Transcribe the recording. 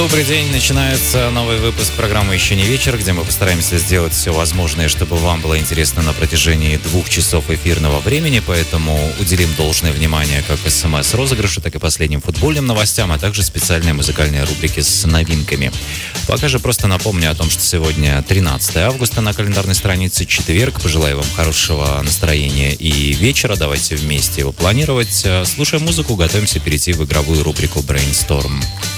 Добрый день, начинается новый выпуск программы «Еще не вечер», где мы постараемся сделать все возможное, чтобы вам было интересно на протяжении 2 часов эфирного времени, поэтому уделим должное внимание как СМС-розыгрышу, так и последним футбольным новостям, а также специальные музыкальные рубрики с новинками. Пока же просто напомню о том, что сегодня 13 августа на календарной странице, четверг. Пожелаю вам хорошего настроения и вечера, давайте вместе его планировать. Слушаем музыку, готовимся перейти в игровую рубрику «Brainstorm».